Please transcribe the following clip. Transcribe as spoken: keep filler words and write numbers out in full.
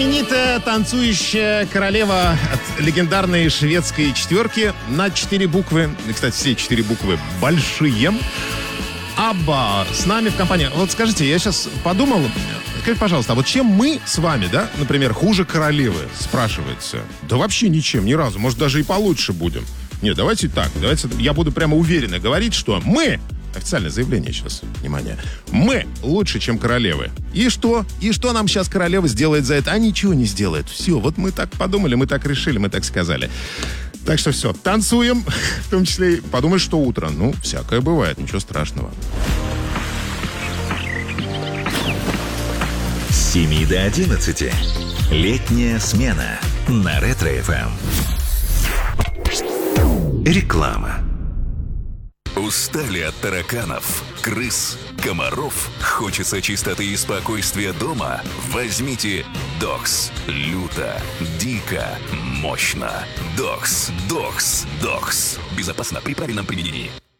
Знаменитая танцующая королева от легендарной шведской четверки на четыре буквы. И, кстати, все четыре буквы большие. Абба с нами в компании. Вот скажите, я сейчас подумал, скажите, пожалуйста, а вот чем мы с вами, да, например, хуже королевы, спрашивается? Да вообще ничем, ни разу. Может, даже и получше будем. Нет, давайте так, давайте я буду прямо уверенно говорить, что мы... Официальное заявление сейчас, внимание. Мы лучше, чем королевы. И что? И что нам сейчас королева сделает за это? А ничего не сделает. Все, вот мы так подумали, мы так решили, мы так сказали. Так что все, танцуем, в том числе и подумаешь, что утро. Ну, всякое бывает, ничего страшного. С семи до одиннадцати. Летняя смена на Ретро-эф эм. Реклама. Устали от тараканов, крыс, комаров? Хочется чистоты и спокойствия дома? Возьмите Докс. Люто, дико, мощно. Докс, Докс, Докс. Безопасно при правильном применении.